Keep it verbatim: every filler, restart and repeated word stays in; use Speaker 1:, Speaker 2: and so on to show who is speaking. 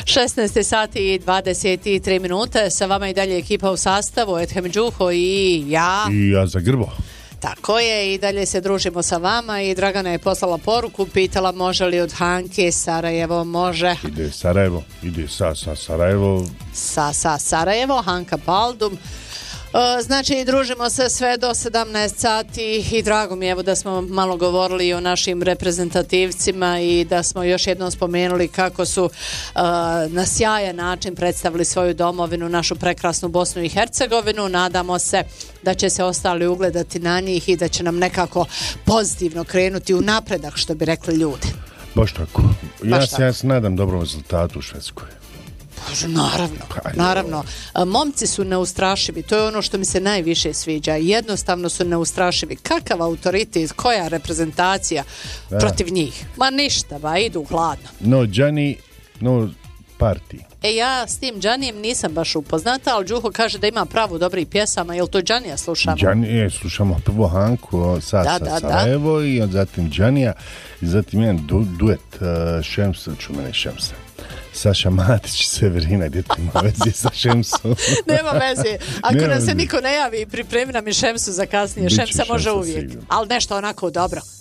Speaker 1: šesnaest sati i dvadeset tri minute. Sa vama i dalje ekipa u sastavu Edhem Đuho i ja.
Speaker 2: I ja za Grbo.
Speaker 1: Tako je, i dalje se družimo sa vama i Dragana je poslala poruku, pitala može li od Hanke Sarajevo. Može.
Speaker 2: Ide Sarajevo, ide sa, sa Sarajevo.
Speaker 1: Sa, sa Sarajevo, Hanka Baldum. Znači, družimo se sve do sedamnaest sati i drago mi je evo da smo malo govorili o našim reprezentativcima i da smo još jednom spomenuli kako su uh, na sjajan način predstavili svoju domovinu, našu prekrasnu Bosnu i Hercegovinu. Nadamo se da će se ostali ugledati na njih i da će nam nekako pozitivno krenuti u napredak, što bi rekli ljudi.
Speaker 2: Baš tako. Ja,
Speaker 1: Baš
Speaker 2: se, ja se nadam dobrom rezultatu u Švedskoj.
Speaker 1: Naravno, naravno. Momci su neustrašivi, to je ono što mi se najviše sviđa. Jednostavno su neustrašivi. Kakav autoritet, koja reprezentacija da. Protiv njih? Ma ništa, ba, idu hladno.
Speaker 2: No Gianni, no party.
Speaker 1: E, ja s tim Giannijem nisam baš upoznata, ali Đuho kaže da ima pravu dobrih pjesama. Jel to Giannija slušamo?
Speaker 2: Gianni, je, slušamo prvo Hanku, sad
Speaker 1: da,
Speaker 2: sa
Speaker 1: da,
Speaker 2: Sarajevo
Speaker 1: da.
Speaker 2: I od zatim Giannija i zatim jedan du, duet uh, Šemsa, ču mene Šemsa. Saša Matić i Severina, gdje ti ima veze sa Šemsom?
Speaker 1: Nema veze. Ako
Speaker 2: Nema
Speaker 1: nam se
Speaker 2: veze.
Speaker 1: niko ne javi, pripremi nam i Šemsu za kasnije.
Speaker 2: Biće
Speaker 1: Šemsa može
Speaker 2: Šemsa
Speaker 1: uvijek.
Speaker 2: sigurno.
Speaker 1: Ali nešto onako dobro.